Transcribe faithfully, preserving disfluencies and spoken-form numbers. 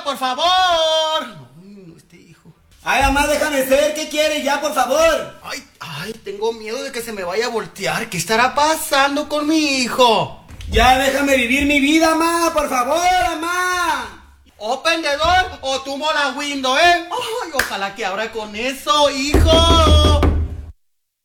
por favor. Ay, no, este hijo. Ay, mamá, déjame ser. ¿Qué quieres ya, por favor? Ay, ay, tengo miedo de que se me vaya a voltear. ¿Qué estará pasando con mi hijo? Ya déjame vivir mi vida, mamá, por favor, mamá. Open the door o tumbo la window, ¿eh? Ay, ojalá que abra con eso, hijo.